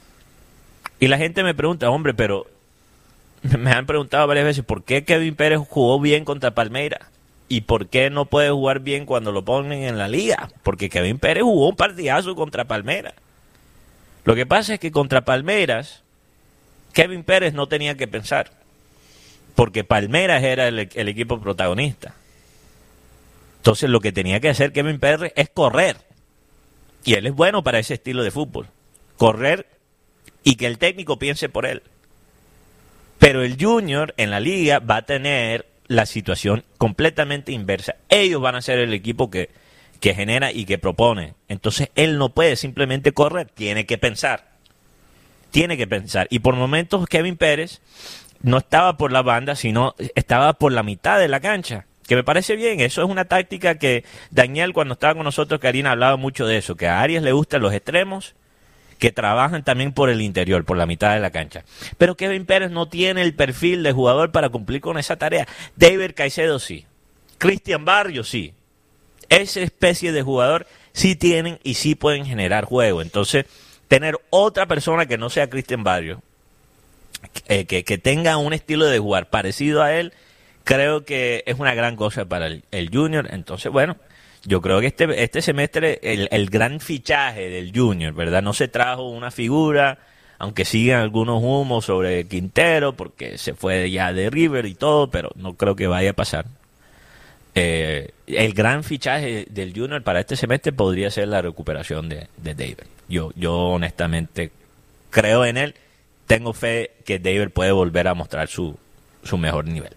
Y la gente me pregunta, hombre, pero me han preguntado varias veces, ¿por qué Kevin Pérez jugó bien contra Palmeiras? ¿Y por qué no puede jugar bien cuando lo ponen en la liga? Porque Kevin Pérez jugó un partidazo contra Palmeiras. Lo que pasa es que contra Palmeiras, Kevin Pérez no tenía que pensar. Porque Palmeiras era el, el equipo protagonista. Entonces lo que tenía que hacer Kevin Pérez es correr. Y él es bueno para ese estilo de fútbol. Correr y que el técnico piense por él. Pero el Junior en la liga va a tener la situación completamente inversa. Ellos van a ser el equipo que, que genera y que propone. Entonces él no puede simplemente correr, tiene que pensar. Tiene que pensar. Y por momentos Kevin Pérez no estaba por la banda, sino estaba por la mitad de la cancha. Que me parece bien. Eso es una táctica que Daniel, cuando estaba con nosotros, Karina, hablaba mucho de eso. Que a Arias le gustan los extremos que trabajan también por el interior, por la mitad de la cancha. Pero Kevin Pérez no tiene el perfil de jugador para cumplir con esa tarea. David Caicedo sí. Cristian Barrios sí. Esa especie de jugador sí tienen y sí pueden generar juego. Entonces, tener otra persona que no sea Cristian Barrios, eh, que, que tenga un estilo de jugar parecido a él, creo que es una gran cosa para el, el Junior. Entonces, bueno, yo creo que este este semestre el, el gran fichaje del Junior, ¿verdad? No se trajo una figura, aunque siguen algunos humos sobre Quintero, porque se fue ya de River y todo, pero no creo que vaya a pasar. Eh, el gran fichaje del Junior para este semestre podría ser la recuperación de, de David. Yo, yo honestamente creo en él, tengo fe que David puede volver a mostrar su, su mejor nivel.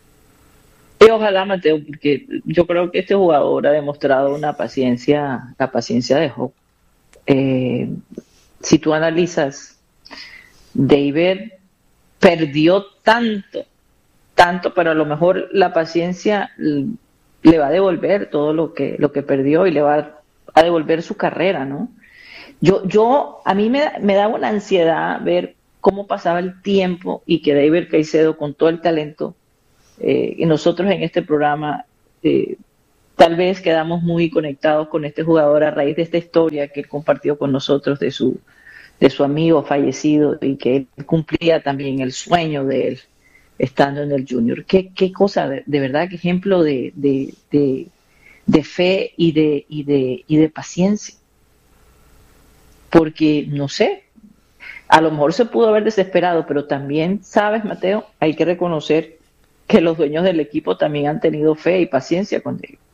Y ojalá, Mateo, porque yo creo que este jugador ha demostrado una paciencia, la paciencia de Job. Eh, si tú analizas, David perdió tanto, tanto, pero a lo mejor la paciencia le va a devolver todo lo que, lo que perdió y le va a devolver su carrera, ¿no? Yo, yo, a mí me, me daba una ansiedad ver cómo pasaba el tiempo y que David Caicedo, con todo el talento, eh, y nosotros en este programa, eh, tal vez quedamos muy conectados con este jugador a raíz de esta historia que él compartió con nosotros de su, de su amigo fallecido y que él cumplía también el sueño de él estando en el Junior. Qué, qué cosa, de, de verdad, qué ejemplo de, de, de, de fe y de, y, de, y de paciencia. Porque, no sé, a lo mejor se pudo haber desesperado, pero también, sabes, Mateo, hay que reconocer que los dueños del equipo también han tenido fe y paciencia con él.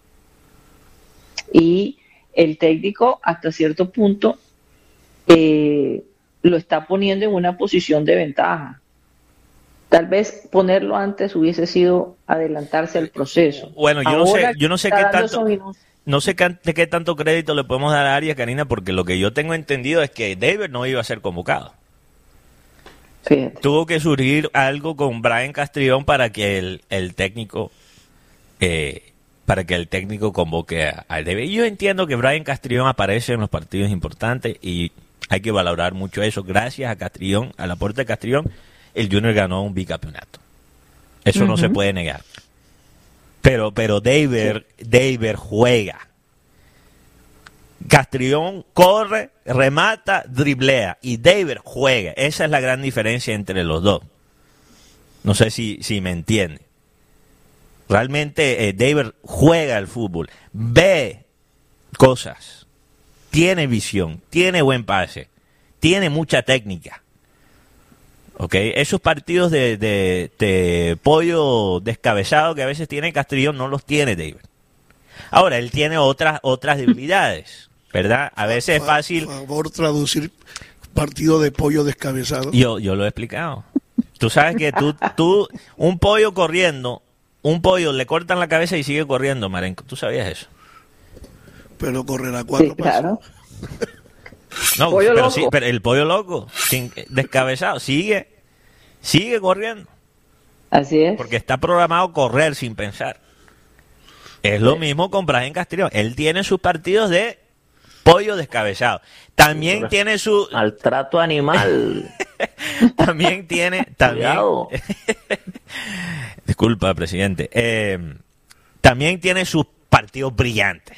Y el técnico, hasta cierto punto, eh, lo está poniendo en una posición de ventaja. Tal vez ponerlo antes hubiese sido adelantarse al proceso. Bueno, yo Ahora no sé, yo no sé qué tanto, esos... no sé qué, qué tanto crédito le podemos dar a Arias, Karina, porque lo que yo tengo entendido es que David no iba a ser convocado. Fíjate. Tuvo que surgir algo con Brian Castrillón para que el, el técnico eh, para que el técnico convoque a, a David. Yo entiendo que Brian Castrillón aparece en los partidos importantes y hay que valorar mucho eso. Gracias a Castrillón, al aporte de Castrillón, el Junior ganó un bicampeonato. Eso uh-huh. no se puede negar. Pero, pero David, sí. David juega. Castrillón corre, remata, driblea. Y David juega. Esa es la gran diferencia entre los dos. No sé si, si me entiende. Realmente eh, David juega al fútbol. Ve cosas. Tiene visión. Tiene buen pase. Tiene mucha técnica. Okay, esos partidos de, de, de pollo descabezado que a veces tiene Castrillón no los tiene David. Ahora, él tiene otras otras debilidades, ¿verdad? A veces es fácil... Por favor, traducir partido de pollo descabezado. Yo, yo lo he explicado. Tú sabes que tú, tú, un pollo corriendo, un pollo le cortan la cabeza y sigue corriendo, Marenco. ¿Tú sabías eso? Pero correrá cuatro sí, claro. pasos. No, pollo pero, loco. sí, pero el pollo loco, sin, descabezado, sigue, sigue corriendo. Así es. Porque está programado correr sin pensar. Es lo mismo con Brian Castrillón. Él tiene sus partidos de pollo descabezado. También Pero tiene su... Al trato animal. también tiene... También... Disculpa, presidente. Eh, también tiene sus partidos brillantes.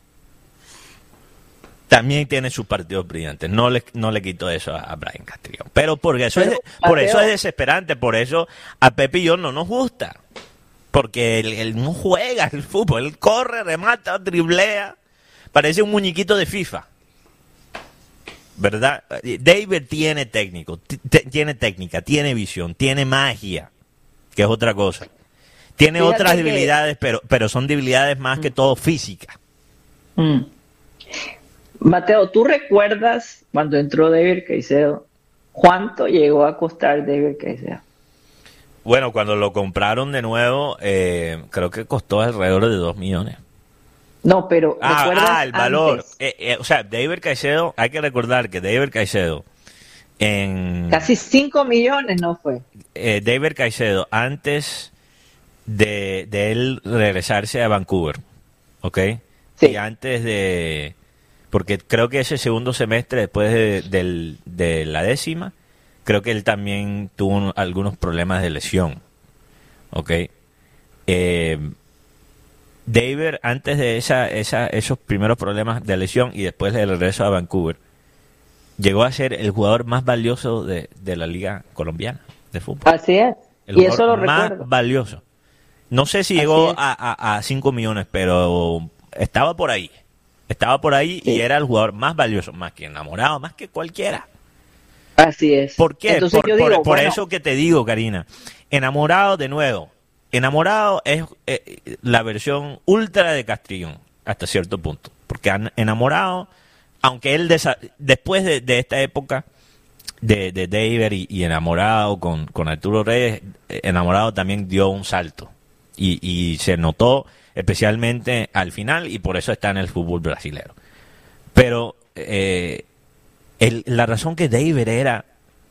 También tiene sus partidos brillantes. No le, no le quito eso a, a Brian Castrillón. Pero porque eso Pero, es, por eso es desesperante. Por eso a Pepe y yo no nos gusta. Porque él, él no juega el fútbol. Él corre, remata, driblea. Parece un muñequito de FIFA. ¿Verdad? David tiene técnico, t- tiene técnica, tiene visión, tiene magia, que es otra cosa. Tiene Fíjate otras debilidades, que... pero, pero son debilidades más mm. que todo físicas. Mm. Mateo, ¿tú recuerdas cuando entró David Caicedo? ¿Cuánto llegó a costar David Caicedo? Bueno, cuando lo compraron de nuevo, eh, creo que costó alrededor de dos millones. No, pero ah, ¿recuerdas ah, el valor. antes? Eh, eh, o sea, David Caicedo, hay que recordar que David Caicedo en... Casi cinco millones, ¿no fue? Eh, David Caicedo, antes de, de él regresarse a Vancouver, ¿ok? Sí. Y antes de... Porque creo que ese segundo semestre, después de, de, de la décima, creo que él también tuvo un, algunos problemas de lesión, ¿ok? Eh... David, antes de esa, esa, esos primeros problemas de lesión y después del regreso a Vancouver, llegó a ser el jugador más valioso de, de la liga colombiana de fútbol. Así es. El y eso lo más recuerdo. valioso. No sé si Así llegó a cinco millones, pero estaba por ahí. Estaba por ahí sí. Y era el jugador más valioso, más que Enamorado, más que cualquiera. Así es. ¿Por qué? Entonces por yo digo, por, por bueno, eso que te digo, Karina. Enamorado de nuevo. Enamorado es eh, la versión ultra de Castrillón, hasta cierto punto. Porque Enamorado, aunque él desa- después de, de esta época de, de David y, y Enamorado con, con Arturo Reyes, Enamorado también dio un salto. Y, y se notó especialmente al final y por eso está en el fútbol brasilero. Pero eh, el, la razón que David era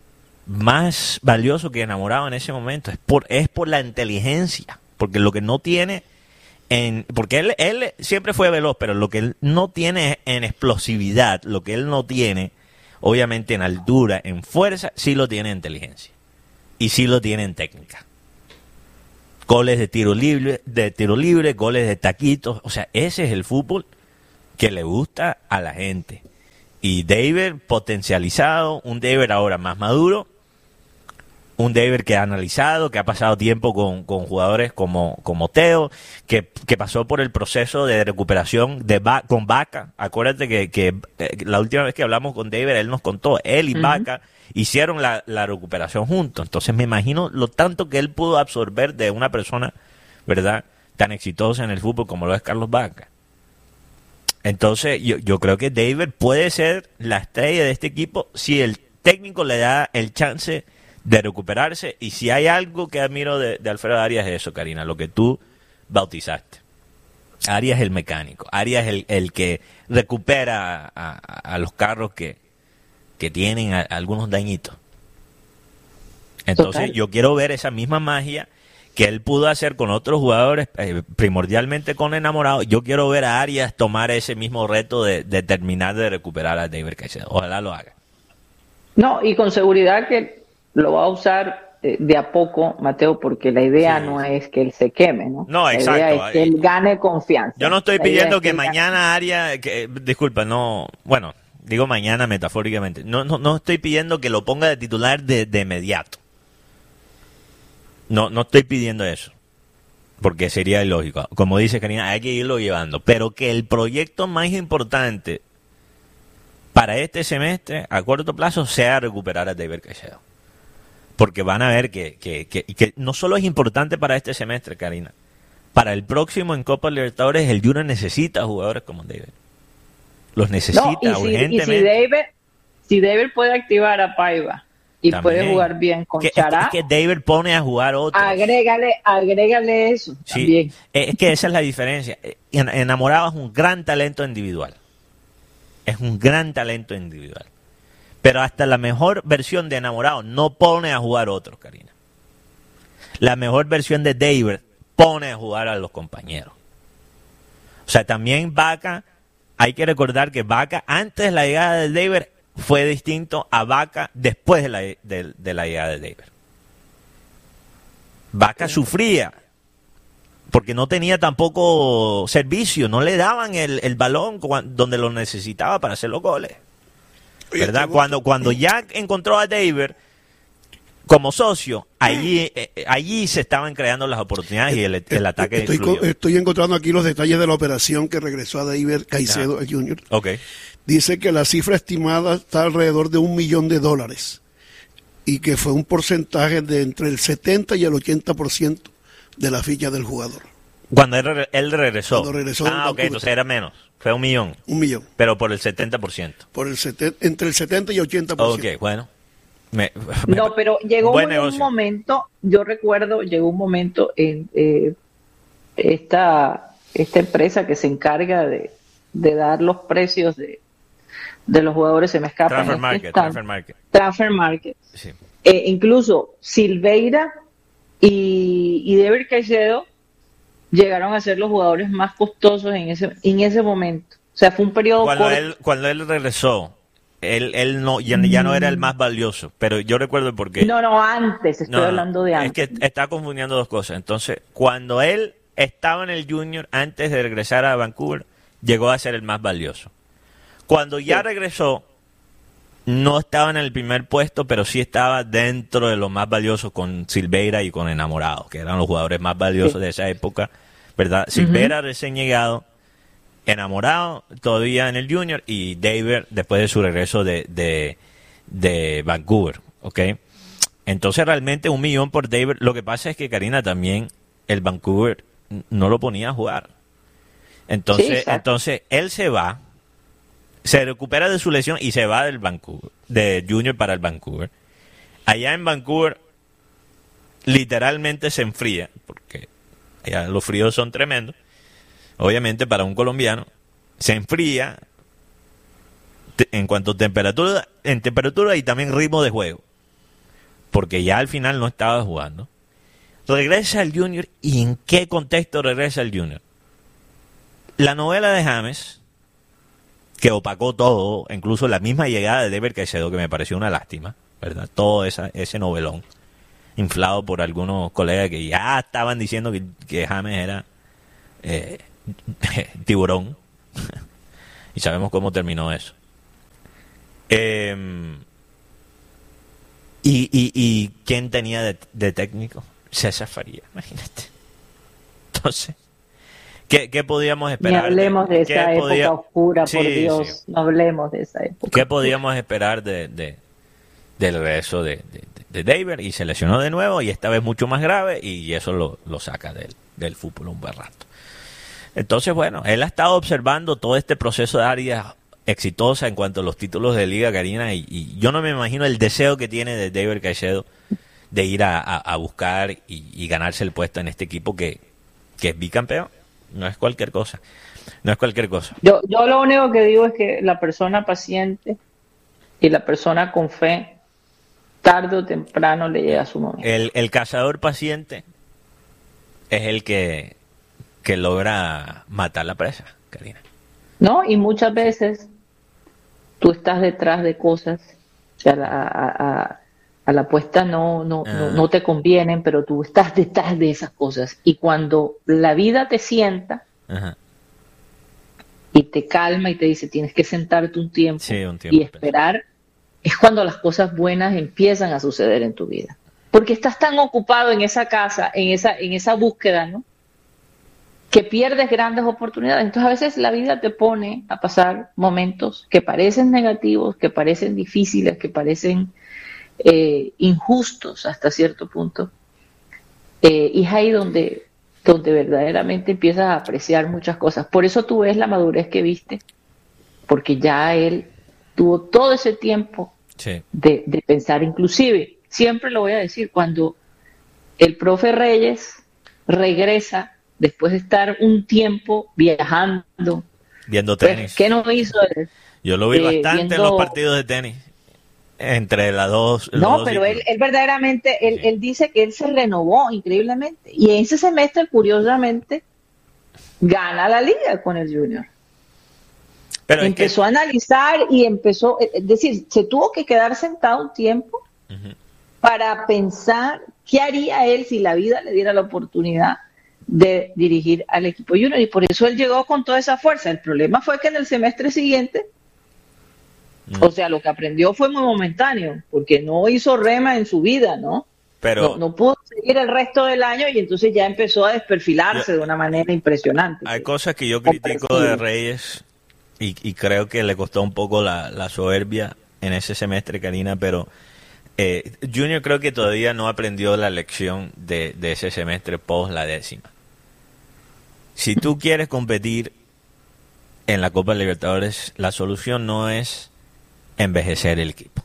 más valioso que Enamorado en ese momento. Es por, es por la inteligencia, porque lo que no tiene, en porque él, él siempre fue veloz, pero lo que él no tiene en explosividad, lo que él no tiene, obviamente en altura, en fuerza, sí lo tiene en inteligencia. Y sí lo tiene en técnica. Goles de tiro libre, de tiro libre, goles de taquitos. O sea, ese es el fútbol que le gusta a la gente. Y David potencializado, un David ahora más maduro, un David que ha analizado, que ha pasado tiempo con, con jugadores como, como Teo, que, que pasó por el proceso de recuperación de ba, con Vaca. Acuérdate que, que eh, la última vez que hablamos con David, él nos contó, él y uh-huh. Vaca hicieron la, la recuperación juntos. Entonces me imagino lo tanto que él pudo absorber de una persona, ¿verdad?, tan exitosa en el fútbol como lo es Carlos Vaca. Entonces yo, yo creo que David puede ser la estrella de este equipo si el técnico le da el chance de recuperarse. Y si hay algo que admiro de, de Alfredo Arias es eso, Karina, lo que tú bautizaste. Arias es el mecánico, Arias es el, el que recupera a, a, a los carros que, que tienen a, a algunos dañitos. Entonces Total. Yo quiero ver esa misma magia que él pudo hacer con otros jugadores, eh, primordialmente con Enamorado. Yo quiero ver a Arias tomar ese mismo reto de, de terminar de recuperar a David Caicedo. Ojalá lo haga. No, y con seguridad que lo va a usar eh, de a poco, Mateo, porque la idea sí. no es que él se queme, ¿no? No, la exacto. idea es que él gane confianza. Yo no estoy la pidiendo que, que mañana Arias, que, disculpa, no, bueno, digo mañana metafóricamente, no, no, no estoy pidiendo que lo ponga de titular de, de inmediato. No, no estoy pidiendo eso, porque sería ilógico. Como dice Karina, hay que irlo llevando. Pero que el proyecto más importante para este semestre, a corto plazo, sea recuperar a David Caicedo. Porque van a ver que, que, que, que no solo es importante para este semestre, Karina. Para el próximo en Copa Libertadores, el Junior necesita jugadores como David. Los necesita no, y si, urgentemente. Y si David, si David puede activar a Paiva y también puede jugar bien con que, Chará. Es que David pone a jugar otros. Agrégale, agrégale eso sí, también. Es que esa es la diferencia. Enamorado es un gran talento individual. Es un gran talento individual. Pero hasta la mejor versión de Enamorado no pone a jugar otros, Karina. La mejor versión de David pone a jugar a los compañeros. O sea, también Vaca, hay que recordar que Vaca, antes de la llegada de David, fue distinto a Vaca después de la, de, de la llegada de David. Vaca sufría porque no tenía tampoco servicio, no le daban el, el balón cuando, donde lo necesitaba para hacer los goles. ¿Verdad? Cuando, cuando ya encontró a David como socio, allí, eh, allí se estaban creando las oportunidades y el, el ataque estoy, fluyó. Estoy encontrando aquí los detalles de la operación que regresó a David Caicedo, el Junior. Okay. Dice que la cifra estimada está alrededor de un millón de dólares y que fue un porcentaje de entre el setenta y el ochenta por ciento de la ficha del jugador. Cuando él, él regresó. Cuando regresó ah, ok, entonces era menos. Fue un millón. Un millón. Pero por el setenta por ciento. Por el seten- entre el setenta y ochenta por ciento. Ok, bueno. Me, me, no, pero llegó un, un momento, yo recuerdo, llegó un momento en eh, esta, esta empresa que se encarga de, de dar los precios de, de los jugadores, se me escapan. Transfer este Market, stand, Transfer Market. Transfer Market. Sí. Eh, incluso Silveira y, y David Caicedo llegaron a ser los jugadores más costosos en ese, en ese momento. O sea, fue un periodo cuando corto. Él, cuando él regresó, él, él no, ya, ya no era el más valioso, pero yo recuerdo por qué. No, no, antes, estoy no, hablando de antes. Es que está confundiendo dos cosas. Entonces, cuando él estaba en el Junior, antes de regresar a Vancouver, llegó a ser el más valioso. Cuando ya sí. regresó, no estaba en el primer puesto, pero sí estaba dentro de los más valiosos con Silveira y con Enamorado, que eran los jugadores más valiosos sí. de esa época, ¿verdad? Silveira uh-huh. recién llegado, Enamorado todavía en el Junior y David después de su regreso de, de, de Vancouver, ¿ok? Entonces realmente un millón por David. Lo que pasa es que, Karina, también el Vancouver no lo ponía a jugar. Entonces, sí, entonces él se va, se recupera de su lesión y se va del Vancouver, de Junior para el Vancouver. Allá en Vancouver literalmente se enfría, porque allá los fríos son tremendos. Obviamente para un colombiano se enfría te, en cuanto a temperatura, en temperatura y también ritmo de juego. porque ya al final no estaba jugando. Regresa al Junior, ¿y en qué contexto regresa al Junior? La novela de James, que opacó todo, incluso la misma llegada de David Caicedo, que me pareció una lástima, ¿verdad? Todo esa, ese novelón, inflado por algunos colegas que ya estaban diciendo que, que James era eh, tiburón. Y sabemos cómo terminó eso. Eh, y, y, ¿Y quién tenía de, de técnico? César Faría, imagínate. Entonces, ¿qué, qué podíamos esperar? Ni hablemos de, de esa época podía... oscura, sí, por Dios. Sí. No hablemos de esa época. ¿Qué podíamos esperar de, de, del regreso de, de, de David? Y se lesionó de nuevo, y esta vez mucho más grave, y eso lo, lo saca del, del fútbol un buen rato. Entonces, bueno, él ha estado observando todo este proceso de Arias exitosa en cuanto a los títulos de Liga, Karina, y, y yo no me imagino el deseo que tiene de David Caicedo de ir a, a, a buscar y, y ganarse el puesto en este equipo que, que es bicampeón. No es cualquier cosa. No es cualquier cosa. Yo, yo lo único que digo es que la persona paciente y la persona con fe, tarde o temprano le llega su momento. El, el cazador paciente es el que, que logra matar la presa, Karina. No, y muchas veces tú estás detrás de cosas, o sea, a, a, a, a la apuesta no, no, ah. no, no te convienen, pero tú estás detrás de esas cosas. Y cuando la vida te sienta, ajá, y te calma y te dice tienes que sentarte un tiempo, sí, un tiempo y esperar, pensar. Es cuando las cosas buenas empiezan a suceder en tu vida. Porque estás tan ocupado en esa casa, en esa, en esa búsqueda, ¿no?, que pierdes grandes oportunidades. Entonces a veces la vida te pone a pasar momentos que parecen negativos, que parecen difíciles, que parecen eh, injustos hasta cierto punto. Eh, y es ahí donde, donde verdaderamente empiezas a apreciar muchas cosas. Por eso tú ves la madurez que viste, porque ya él tuvo todo ese tiempo, sí, de, de pensar. Inclusive, siempre lo voy a decir, cuando el profe Reyes regresa después de estar un tiempo viajando, viendo tenis. ¿Qué no hizo él? Yo lo vi eh, bastante viendo... en los partidos de tenis, entre las dos. No, dos pero él, él verdaderamente, él, sí, él dice que él se renovó increíblemente. Y en ese semestre, curiosamente, gana la liga con el Junior. Pero empezó es que... a analizar y empezó, es decir, se tuvo que quedar sentado un tiempo uh-huh. para pensar qué haría él si la vida le diera la oportunidad de dirigir al equipo Junior, y por eso él llegó con toda esa fuerza. El problema fue que en el semestre siguiente, mm. o sea, lo que aprendió fue muy momentáneo, porque no hizo rema en su vida, ¿no? Pero no, no pudo seguir el resto del año, y entonces ya empezó a desperfilarse yo, de una manera impresionante. Hay cosas que yo critico de Reyes, y, y creo que le costó un poco la, la soberbia en ese semestre, Karina, pero eh, Junior creo que todavía no aprendió la lección de, de ese semestre post la décima. Si tú quieres competir en la Copa Libertadores, la solución no es envejecer el equipo.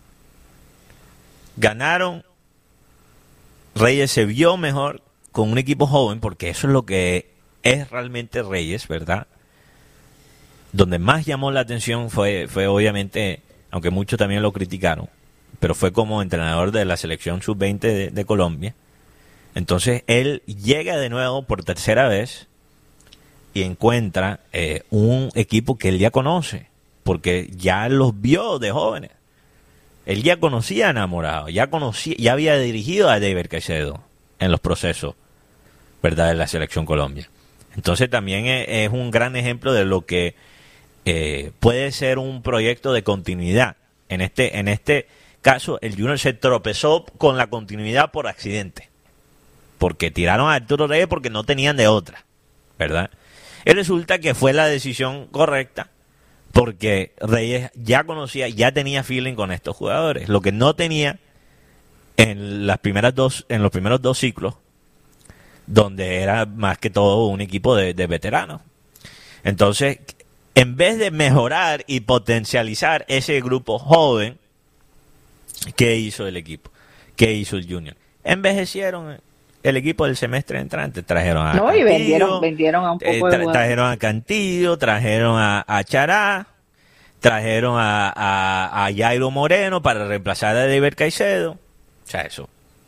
Ganaron, Reyes se vio mejor con un equipo joven, porque eso es lo que es realmente Reyes, ¿verdad? Donde más llamó la atención fue, fue obviamente, aunque muchos también lo criticaron, pero fue como entrenador de la selección sub veinte de, de Colombia. Entonces él llega de nuevo por tercera vez y encuentra eh, un equipo que él ya conoce, porque ya los vio de jóvenes. Él ya conocía a Enamorado, ya conocía, ya había dirigido a David Caicedo en los procesos, ¿verdad?, de la selección Colombia. Entonces también es, es un gran ejemplo de lo que eh, puede ser un proyecto de continuidad. En este, en este caso, el Junior se tropezó con la continuidad por accidente, porque tiraron a Arturo Reyes porque no tenían de otra, ¿verdad? Y resulta que fue la decisión correcta, porque Reyes ya conocía, ya tenía feeling con estos jugadores, lo que no tenía en las primeras dos, en los primeros dos ciclos, donde era más que todo un equipo de, de veteranos. Entonces, en vez de mejorar y potencializar ese grupo joven, ¿qué hizo el equipo? ¿Qué hizo el Junior? Envejecieron el equipo del semestre entrante. Trajeron a no, Cantillo, y vendieron, vendieron a un poco eh, tra- de trajeron a Cantillo, trajeron a, a Chará, trajeron a, a, a Jairo Moreno para reemplazar a David Caicedo. O sea, eso.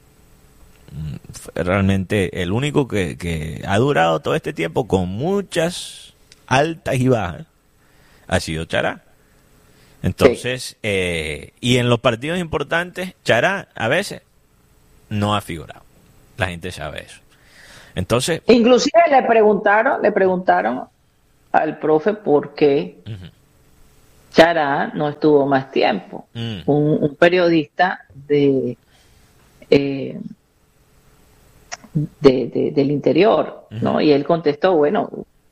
Realmente el único que, que ha durado todo este tiempo con muchas altas y bajas ha sido Chará. Entonces, sí. eh, y en los partidos importantes, Chará a veces no ha figurado. La gente sabe eso. Entonces, inclusive le preguntaron, le preguntaron al profe por qué uh-huh. Chará no estuvo más tiempo. Uh-huh. Un, un periodista de, eh, de, de del interior, uh-huh. ¿no? Y él contestó, bueno,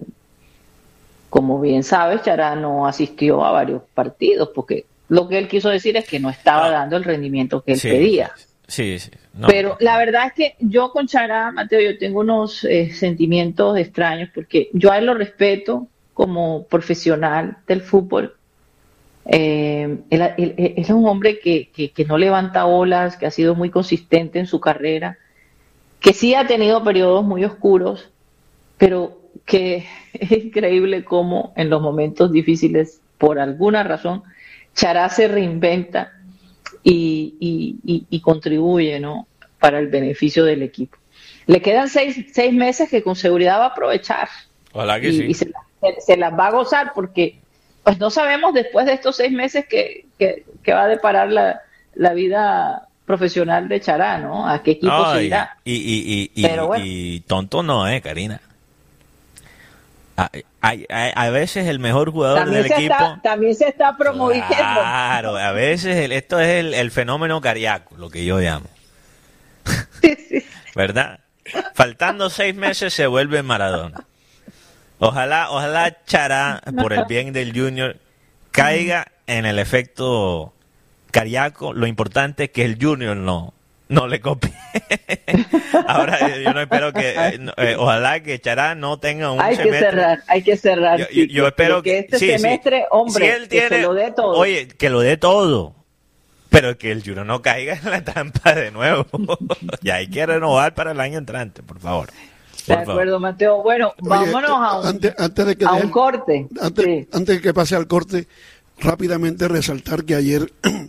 como bien sabes, Chará no asistió a varios partidos, porque lo que él quiso decir es que no estaba no. dando el rendimiento que él sí, pedía. Sí, sí. No. Pero la verdad es que yo con Chará, Mateo, yo tengo unos eh, sentimientos extraños, porque yo a él lo respeto como profesional del fútbol. Eh, él, él, él es un hombre que, que, que no levanta olas, que ha sido muy consistente en su carrera, que sí ha tenido periodos muy oscuros, pero que es increíble cómo en los momentos difíciles, por alguna razón, Chará se reinventa y, y, y, y contribuye, ¿no?, para el beneficio del equipo. Le quedan seis, seis meses que con seguridad va a aprovechar. Ojalá que y, sí. Y se, se, se las va a gozar, porque pues no sabemos después de estos seis meses que, que, que va a deparar la, la vida profesional de Chará, ¿no? A qué equipo no, se irá. Y, y, y, Pero y, bueno. y tonto no, ¿eh, Karina? A, a, a, a veces el mejor jugador también del se equipo... Está, también se está promoviendo. Claro, a veces el, esto es el, el fenómeno Cariaco, lo que yo llamo. Sí, sí. ¿Verdad? Faltando seis meses se vuelve Maradona. Ojalá, ojalá Chará, por el bien del Junior, caiga en el efecto Cariaco. Lo importante es que el Junior no, no le copie. Ahora, yo no espero que, eh, ojalá que Chará no tenga un hay semestre. Hay que cerrar, hay que cerrar. Yo, yo, yo espero que este sí, semestre, sí. hombre, si él tiene, que se lo dé todo. Oye, que lo dé todo. Pero que el Junior no caiga en la trampa de nuevo. Y hay que renovar para el año entrante, por favor. De acuerdo, Mateo. Bueno, Oye, vámonos a un, antes, antes de que a de, un corte. Antes, sí. antes de que pase al corte, rápidamente resaltar que ayer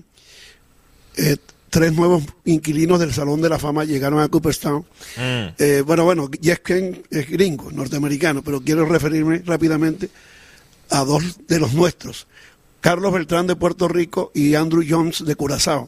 eh, tres nuevos inquilinos del Salón de la Fama llegaron a Cooperstown. Mm. Eh, bueno, bueno, Jess Ken es gringo, norteamericano, pero quiero referirme rápidamente a dos de los nuestros. Carlos Beltrán de Puerto Rico y Andrew Jones de Curazao.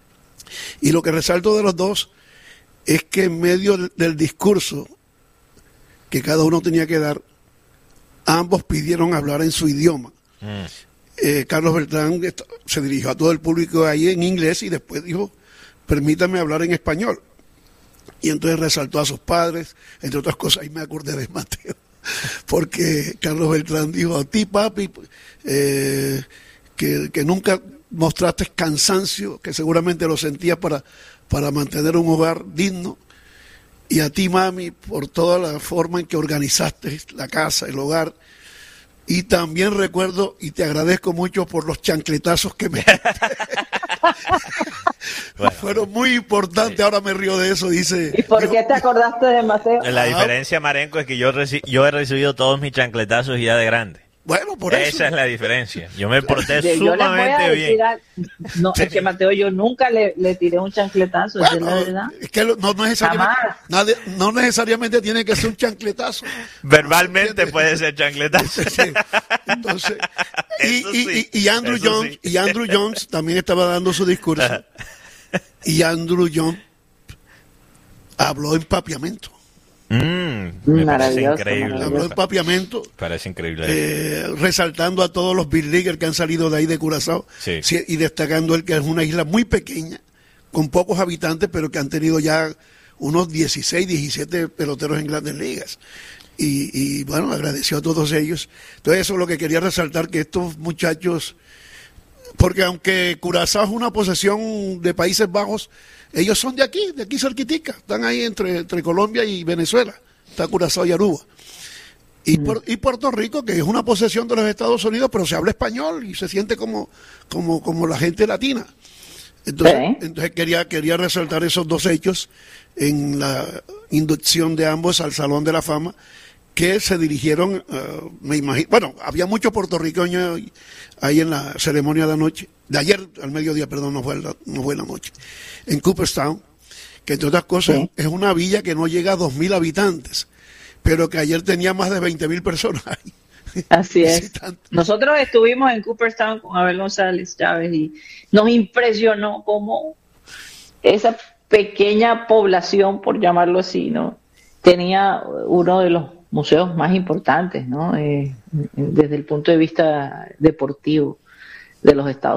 Y lo que resalto de los dos es que en medio del, del discurso que cada uno tenía que dar, ambos pidieron hablar en su idioma. Mm. Eh, Carlos Beltrán se dirigió a todo el público ahí en inglés y después dijo, permítame hablar en español. Y entonces resaltó a sus padres, entre otras cosas, y me acordé de Mateo. Porque Carlos Beltrán dijo, a ti, papi, eh, que, que nunca mostraste cansancio, que seguramente lo sentías para, para mantener un hogar digno, y a ti, mami, por toda la forma en que organizaste la casa, el hogar, y también recuerdo y te agradezco mucho por los chancletazos que me bueno, fueron muy importantes, sí. Ahora me río de eso, dice. ¿Y por digo, qué te acordaste de Mateo? La diferencia, Marenco, es que yo, reci- yo he recibido todos mis chancletazos ya de grande. Bueno, por Esa eso. Esa es la diferencia. Yo me porté yo sumamente bien. A, no, es que Mateo, yo nunca le, le tiré un chancletazo, bueno, es la verdad. Es que no, no, necesariamente, nadie, no necesariamente tiene que ser un chancletazo. Verbalmente no, puede ser chancletazo. Sí. Entonces, y, sí, y, y, Andrew Jones, sí. y Andrew Jones también estaba dando su discurso. Y Andrew Jones habló en papiamento. Mm, me parece increíble. Habló en papiamento. Parece increíble. Eh, resaltando a todos los big leaguers que han salido de ahí de Curazao. Sí. Sí, y destacando el que es una isla muy pequeña, con pocos habitantes, pero que han tenido ya unos dieciséis, diecisiete peloteros en grandes ligas. Y, y bueno, agradeció a todos ellos. Entonces eso es lo que quería resaltar, que estos muchachos, porque aunque Curazao es una posesión de Países Bajos, ellos son de aquí, de aquí cerquitica, están ahí entre, entre Colombia y Venezuela, está Curazao y Aruba. Y, mm. por, y Puerto Rico, que es una posesión de los Estados Unidos, pero se habla español y se siente como, como, como la gente latina. Entonces, ¿sí? entonces quería, quería resaltar esos dos hechos en la inducción de ambos al Salón de la Fama, que se dirigieron, uh, me imagino, bueno, había muchos puertorriqueños ahí en la ceremonia de anoche, de ayer al mediodía, perdón, no fue la, no fue la noche, en Cooperstown, que entre otras cosas sí. es una villa que no llega a dos mil habitantes, pero que ayer tenía más de veinte mil personas ahí. Así es. Nosotros estuvimos en Cooperstown con Abel González Chávez y nos impresionó cómo esa pequeña población, por llamarlo así, ¿no? Tenía uno de los museos más importantes, ¿no? Eh, desde el punto de vista deportivo de los Estados